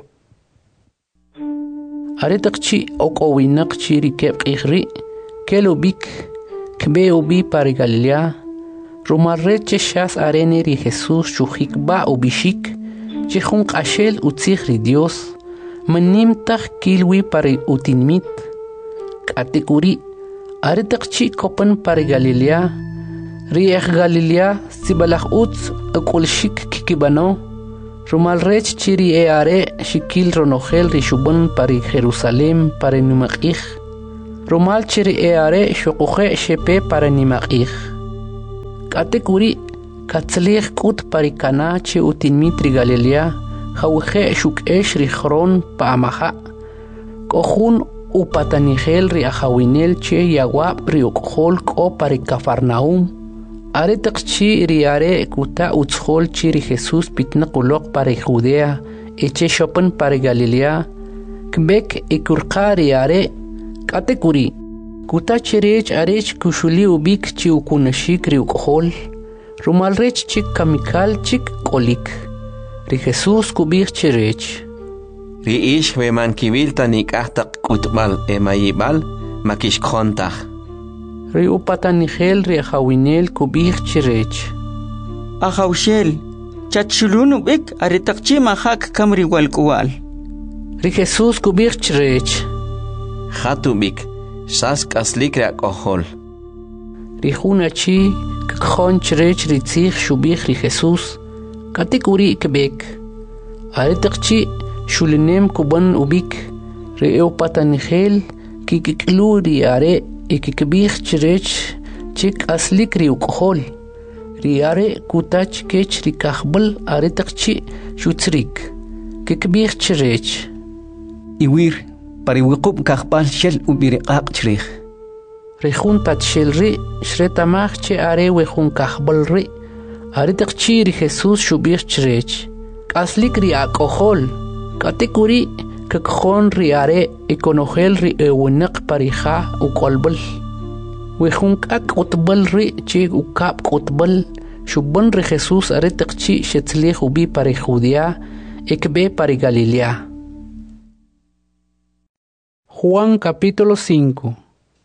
Are takchi ok owinak chi ri kep ri. Kelo bik. Kbe ubi pari Galilea. Rumal reche shas arene ri Jesus shuhik ba ubishik. Chihun qashel utzich ri Dios. Manim tach kilwi pari utinmit. Katekuri. Are takchi kopan pari Galilea. Riech Galilea sibalach utz akulshik kikibano. Rumal rech chiri e are shikil ronogel rishubun pari Jerusalem para nimakih. Rumal chiri e are shokuche shepe para nimakih. Kate kuri katzlich kut pari kana che utinmitri Galilea hauche shuk esh richron pa amaha. Kohun upatanigel ri ahawinel che yawab ri ukhol ko pari Cafarnaum. Are taqchi riare kuta utshol chiri Jesús pitna qulok para Judea eche shopan para Galilea kbek ikurqa riare katekuri kuta chirech arech kushuli ubik chi ukunashik ri ukhol rumal rech chik kamikal chik kolik ri Jesús kubik chirech ri ish we man kivilta nikahtak kutbal emayibal makish khontach ri upatanigel ri hawinel kubik chirech Ahaushel chachulunu bik aritaqchi mahak kamri walkual ri Jesús kubik chirech Hatubik sas kaslik ra kohol ri hunachi khon chirech ri tsikh shubik ri Jesús katikuri kbek aritaqchi shulinem kuban ubik ri upatanigel kikiklu ri are ikikbih chirech chik aslik ri ukhol riare kutach kech ri kahbal aritaqchi shutsrik kikbih chirech iwir pari wiqub kahbal shel ubiriqaq chirich ri juntat shel ri shretamach che are we jun kahbal ri aritaqchi ri Jesús shubih chirech aslik ri akohol katikuri kakkhon riare ikonogel ri ewnaq parija ukolbal wejunk ak utbal ri chi ukap utbal shubban ri Jesús aritaqchi shetzlich ubi para Judea ekbe para Galilea. Juan capítulo cinco.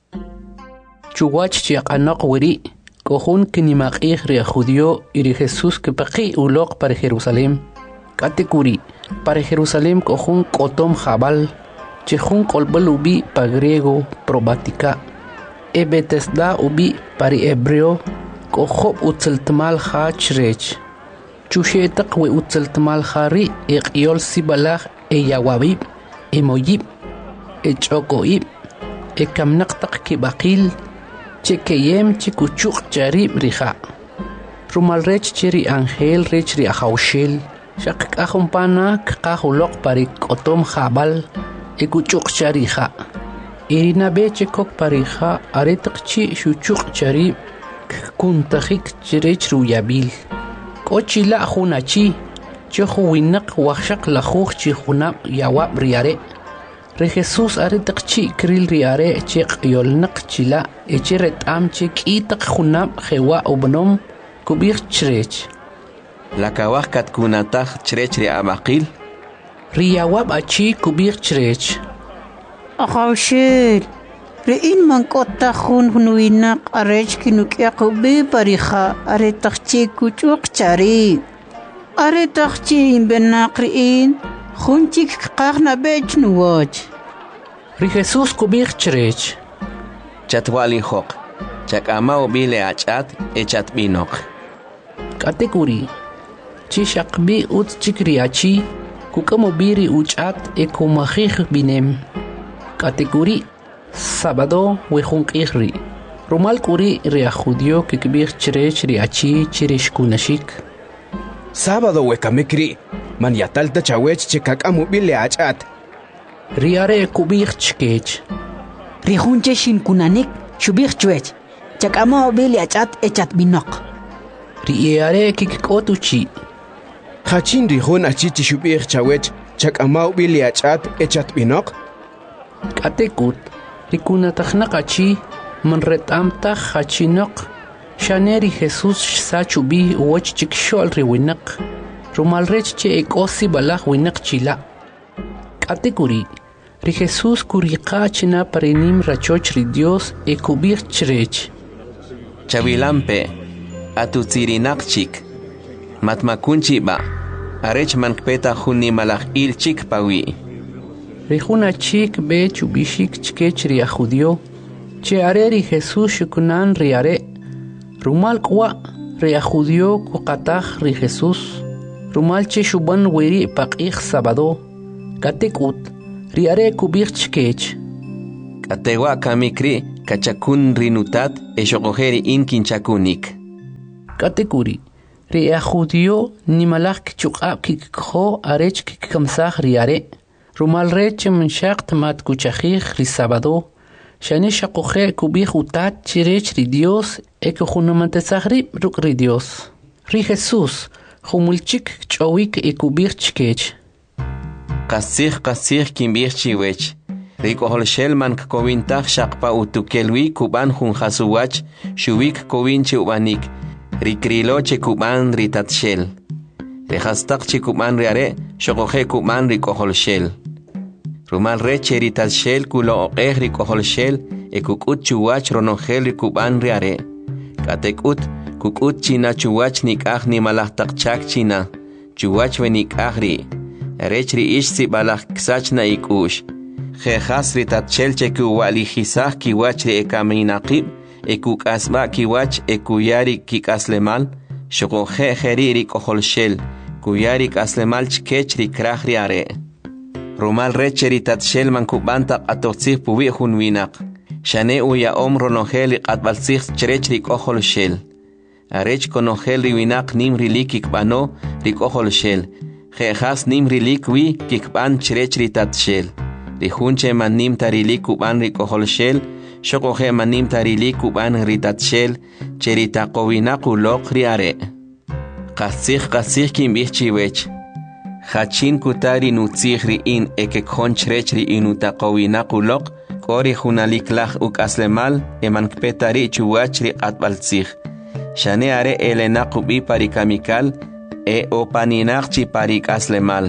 Chuwach chiaqanaq wiri kohun kinimaqih ri judío y ri Jesús kepaqi uloq para Jerusalem katikuri para Jerusalem kohun kotom jabal chejun kolbal ubi pa griego probatica e Betesda ubi para hebreo kohob utzeltmal ha chrech chushetaq we utzeltmal hari e qiyol sibalaj e yawabib e moyib e chokoib e kamnaqtaq kibaqil chekeyem chikuchuq charib riha rumal rech chiri angel rech ri ahaushel shaq kahumpana kahulok parik otom jabal ekuchuk chariha irina beche kok parija aretaqchi shuchuk chari kuntajik chirech ruyabil kochila hunachi chohuinaq waqshaq lajuj chi hunab yawab riare re Jesús aretaqchi kril riare cheq yolnaq chila echeret am che kitaq hunab jewa ubnom kubir chirech La kawak kat kunatach chrech ri abaqil riyawab achi kubir chrech Ahaushel rein man kota khun hunuinaq arech kinukyak ubi parija aretaqchi kuchuk chari aretaqchi benaq rein khunchik qaqna bech nuwach ri Jesús kubir chrech chatwali hoq chakama ubile achat echat binoq katekuri chishaqbi ut chikriachi kukamobiri uchat ekumajij binem katekuri sábado wejunqihri rumal kuri ria judio kikbir chirech riachi chirish kunashik sábado wekamikri man yatalta chawech chikakamubile achat riare kubir chkech rihunche shin kunanik shubir chwech chakamobile achat echat binoq riare kikkotuchi Hachin rihun achichi shubir chawech chakamau bili achat echat binoq katekut rikunataxnaqachi man retamta hachinoq shaneri Jesús sachubi woch chikshol riwinaq rumalrech che ekosi balaj winaq chila katekuri ri Jesús kuriqachina parenim rachoch ri Dios ekubir chrech chavilampe atutsirinaqchik matmakunchi ba arech mankpeta juni malaj il chik pawi Rijuna chik be chubishik chkech ria judio che areri Jesús shukunan riare rumal kwa ria judio kuqataj ri Jesús rumal che shuban weri paqih sabado katekut riare kubich chkech katewa kamikri kachakun rinutat eshoqojeri in kinchakunik katekuri ria judio nimalak chuqab kikho arech kikamsah riare rumal rech mshaq mat kuchachih ri sabado shani shaqoje kubich utat chirech ri Dios eko khunamatsahri ruk ri Dios ri Jesus khumulchik chowik ekubich chkech qasih qasih kimbich chiwech rikohol shelman kovintah shaqpa utukelwi kuban hun hasuwach shuwik kovinchi ubanik rikrilo che kuban ritatshel rehastak che kuban riare shoqoje kuban rikohol shel rumal reche ritatshel kulo oqeh rikohol shel ekukut chuwach ronogel rikuban riare katekut kukut china chuwach nikah ni malahtak chak china chuwach venikahri rechri ish si balak ksachna ikush Jejas ritatchel cheku wali hisah kiwach re ekaminaqib ekuk asba kiwach ekuyari kikaslemal shoko je jeriri koholshel kuyari kaslemal chkech rikrah riare rumal reche ritatchel mankubanta atotzih pubi hunwinak shane uya omro noheli qatbalsih chrech rikoholshel arech konohel riwinak nim rilikik bano rikoholshel Jejas nim rilikwi kikban chrech ritatchel Rijunche manim tarilik kuban rikoholshel, shokoje manim tarilik kuban ritatshel, cherita kovina kulok riare. Kasih kasih kimbich chiwech. Hachin kutari nutzih ri in eke konchrech ri inuta kovina kulok, kori junalik lach uk aslemal, eman kpetari chuwach ri atbaltzih. Shane are elena kubi parikamikal, e opaninak chi parik aslemal.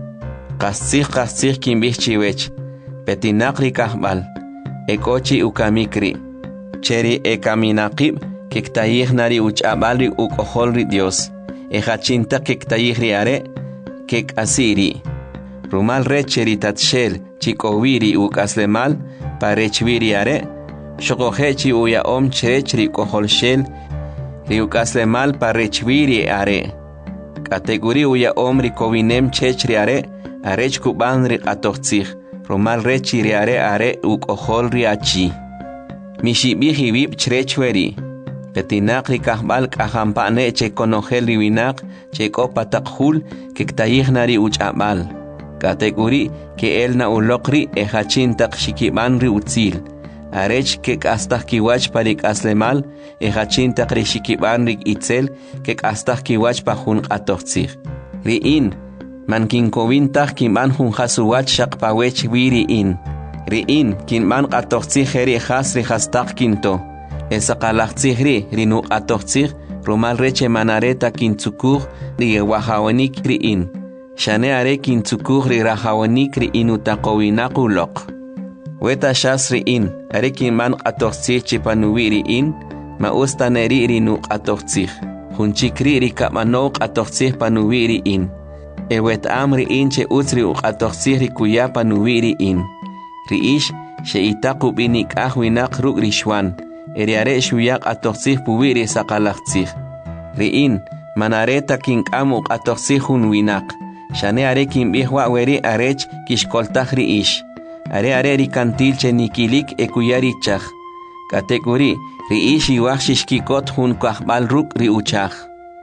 Kasih kasih kimbich chiwech. Petinakri kahbal, ekochi ukamikri, cheri ekaminakib, kiktayih nari uchabalri ukoholri Dios, ejachinta kiktayihri are, kek asiri. Rumal recheri tatshel, chikowiri ukaslemal, parechviri are, shokohechi uya om cherechri koholshel, riukaslemal parechviri are. Kategori uya om rikovinem chechri are, arech kubanri atochtzih. Rumal rechi riare are ukohol riachi. Mishibihi vip chrechweri. Petinak rikahbal kahampane che konohel riwinak che kopatakhul kiktayih uchabal. Kategori ke elna ulokri ehachin tak shikiban ri utzil. Arech kek astah kiwach parik aslemal ehachin tak ri shikiban rik itzel kek astah kiwach pahun atochtzir. Riin man kinkovintah kinban hun hasuwach shaqpawech wiri in. Riin kinban qatochtzih eri has ri hastak kinto. Esaqalachtzih ri rinu qatochtzih rumal reche manareta kintzukuh ri wahawanik riin. Shane are kintzukuh ri rahawanik riin utaqowinakulok. Weta shas riin are kinban qatochtzih chipanuwi riin ma ustaneri rinu qatochtzih. Hunchikri ri kapmano qatochtzih panuwi riin. Ewet amri inche utri uqatochtzih rikuyapa nuwiri in. Riish she itaku binik ahwinak ruk rishwan. Eriare shuyak atochtzih puwiri saqalachtzih. Riin manareta kinkam uqatochtzih hunwinak. Shane are kimbihwa weri arech kishkoltah riish. Are are rikantil che nikilik ekuyarichach. Kategori riish iwach shishkikot hun kahbal ruk riuchach.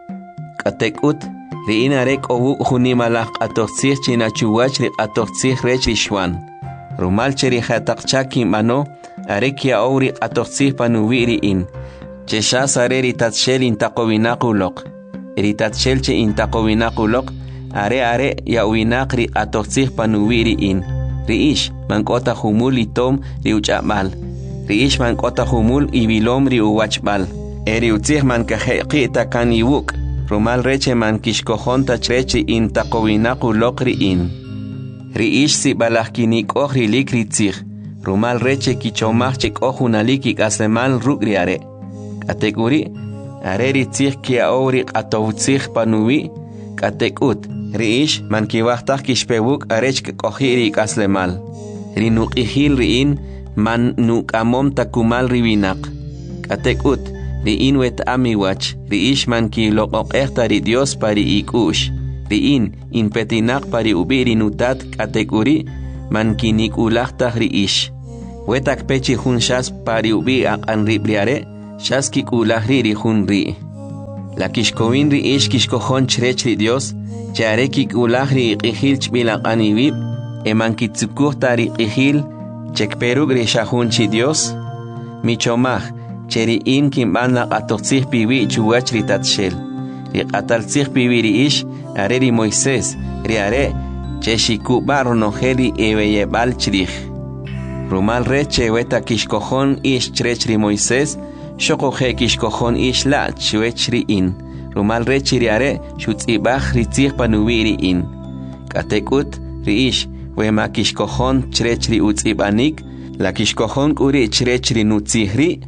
Katekut Riin arek owu hunimalak atochtzih chinachuwach ri atochtzih rech rishwan. Rumal cheri hatakchak kimano arek ya owri atochtzih panuwi riin. Cheshas are ritatshel intaqowinakulok. Ritatshel che intaqowinakulok are are ya uwinak ri atochtzih panuwi riin. Riish mankota humul itom ri uchamal. Riish mankota humul ibilom ri uwachbal. Eri utzih mankaheqi takan iwuk. Rumal reche man kishkohonta chrechi in taqowinaku lokri in. Riish si balahkinik ohri likri tzih. Rumal reche kichomachik ohunalikik aslemal rugriare. Kategori are ritzih kia owri atovtzih panuwi. Katekut riish man kiwahtah kishpewuk arechk kohiri aslemal. Rinuk ihil riin man nuk amom takumal riwinak. Katekut Riin wet amiwach, riish man ki loqoq ehtari Dios pari ikush. riin in petinak pari ubiri nutat katekuri man kinik ulahta riish wetak pechi hun shas pari ubi akan ribriare shas kik ulahri ri hun ri la kishkowin riish kishkohon chrech ri Dios chare kik ulahri qihil chbilaq aniwib eman kitsukuh tari qihil chekperug ri shahun chi Dios michomaj cheri in kimbana qatoqsih piwi chuwach ri tatshel ri qatalsih piwi ri ish are ri Moisés ri are cheshiku baronojeli ebeyebal chrij rumal re cheweta kishkohon ish chrech ri Moisés shokoje kishkohon ish la chwech ri in rumal re chiri are shutzibaj ri tzih panuwi ri in katekut ri ish wema kishkohon chrech ri utzibanik la kishkohon uri chrech ri nutzihri.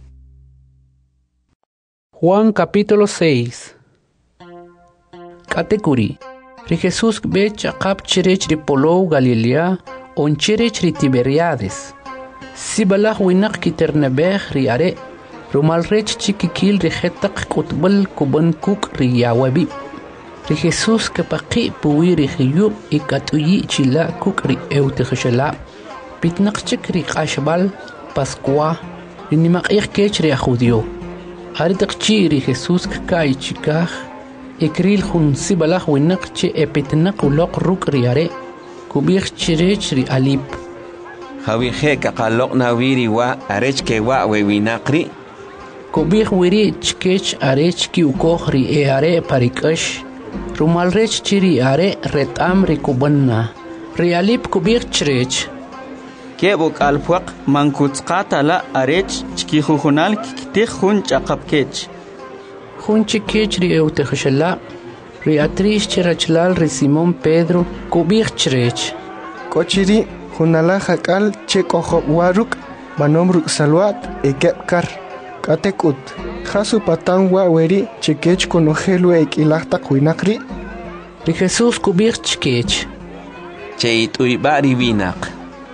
Juan capítulo seis. Katekuri. Ri Jesús be chaqap chrech ri Polou Galilea on chrech ri Tiberiades. Sibalach winak kiternebech ri are rumal rech chikikil ri khetaq kutbal kuban kuk ri yawabi. Ri Jesús kapaqi puwi ri khiyub ikatuyi chila kuk ri eutekhshala. Pitnaq chik ri qashbal Pascua ri nimaq kech ri judio. Aritaq chi ri Jesús kai chikaj ikril khun sibalach winak che epitnaq uloq ruk ri are kubich chirech ri alip. Hawije kaqaloq nawiri wa arech ke wa we winaqri kubich wiri chkech arech ki ukoh ri e are parikash rumal rech chiri are retam ri kubanna ri alip kubich chirech kebuk alfuaq mankutsqata la arech chki khunal kitih khun chaqapkech khun chikech ri eutekhshala ri atrish chirachlal ri Simón Pedro kubich chirech kochiri Junala hakal chekojo waruk manom ruk salwat ekepkar katekut jasu patan wa weri chekech konojelu ekilahta kuinakri ri Jesús kubich chkech cheit uibari winak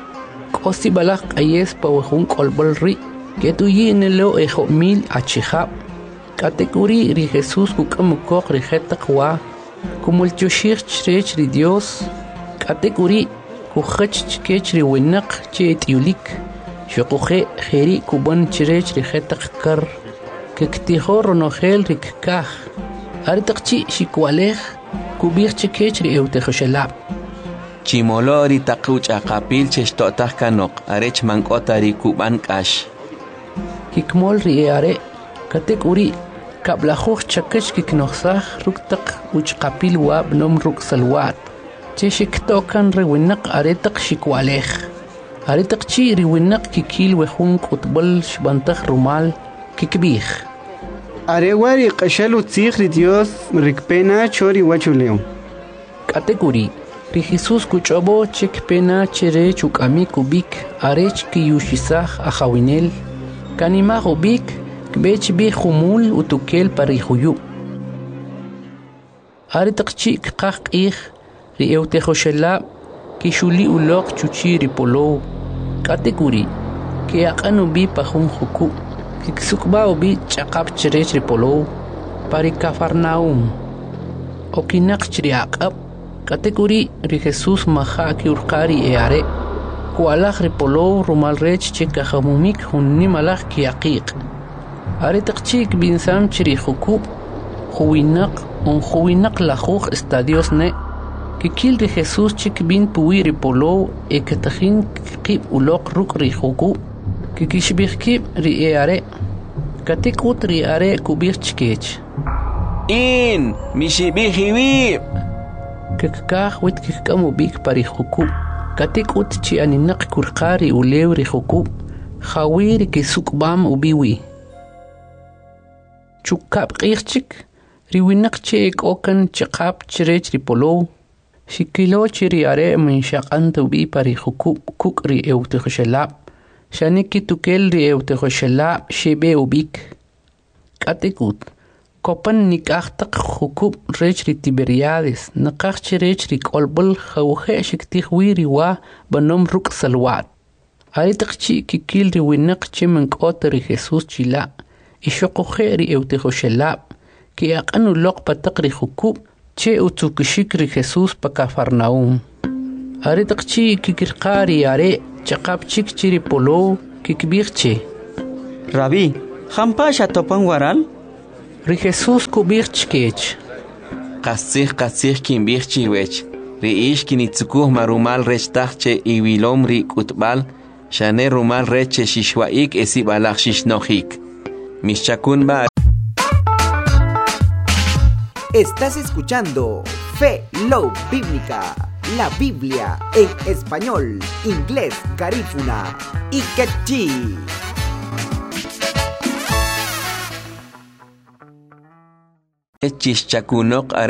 kosi balak ayes pawhun kolbol ri ketuyi nelo ejo mil achija katekuri ri Jesús kukamukok ri hetaqwa kumul chushir chrech ri Dios katekuri kukhach chkech ri winaq chet yulik shoqoje kheri kuban chrech ri khetaq kar kektihor nogel rikkah artaqchi shikwalej kubich chkech ri eutekhshala chimolori taquch aqapil cheshtotaj kanok arech mankota ri kuban kash kikmol ri are katek uri kablajuj chakech kiknoxaj ruktaq uchqapil wa bnom ruk salwat cheshiktokan ri winaq aretaq shikwalej aretaq chi ri winaq kikil wejun qutbal shbantaj rumal kikbij are wari qashalu tzig ri Dios rikpena chori wachuleo katek uri ri Jesús kuchobo chikpena chere chukami kubik arech kiyushisaj ajawinel kanima ubik kbech bi khumul utukel parihuyu aretaq chi qaqih ri eutekhshala kishuli uloq chuchi ri Polou katekuri ke aqanu bi pajun khuku kiksukba ubi chaqap chrech ri Polou pari Cafarnaum okinak chri aqab katekuri ri Jesús maja ki urqari e are kualaj ri Polou rumal rech chekajamumik hunni malaj ki aqiq are taqchik binsam chri khuku khuwinaq on khuwinaq la khuj estadios ne kikil ri Jesús chik bin puwi ri Polou e ketajin qib uloq ruk ri khuku kikishbih kib ri e are katekut ri are kubich chkech in mishibihiwib kikaj wit kikamu bik pari khuku katekut chi aninaq kurqari ulew ri khuku khawir kisukbam ubiwi chukab qirchik ri winaq chek okan chqap chrech ri Polou shikilo chiri are min shaqan tubi pari khuku kuk ri eutekhshala shaniki tukel ri eutekhshala shebe ubik katekut kopan nikaqtaq khukub rech ri Tiberiades naqaq chrech ri kolbol khawje shiktihwi ri wa banom ruk salwat aritaq chi kikil ri winaq chimen qot ri Jesús chila ishoqoje ri eutekhshala ki aqanu loq pataq ri khukub che utukishik ri Jesús pa Cafarnaum. Are takchi kikirqari are chaqapchik chiri polo kikbirche. Rabí, jampasha topan waral? Ri Jesús kubirchkech. Qasih qasih kimbirchi wech. Ri ish kinitsukuh marumal rech tachche iwilom ri kutbal. Shane rumal reche shishwaik esibalach shishnohik. Mishchakun. Estás escuchando Fe Love Bíblica, la Biblia en español, inglés, garífuna y quechí. Echishchakunok are